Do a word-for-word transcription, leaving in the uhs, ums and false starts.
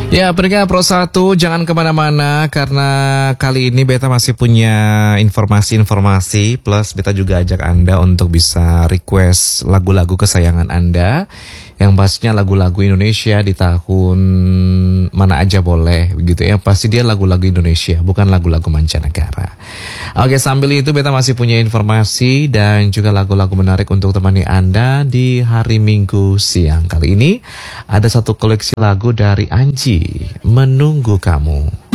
Ya, pendengar Pro satu, jangan kemana-mana karena kali ini Beta masih punya informasi-informasi, plus Beta juga ajak Anda untuk bisa request lagu-lagu kesayangan Anda, yang pastinya lagu-lagu Indonesia di tahun mana aja boleh, begitu ya. Pasti dia lagu-lagu Indonesia, bukan lagu-lagu mancanegara. Oke, sambil itu Beta masih punya informasi dan juga lagu-lagu menarik untuk temani Anda di hari Minggu siang. Kali ini ada satu koleksi lagu dari Anji, Menunggu Kamu.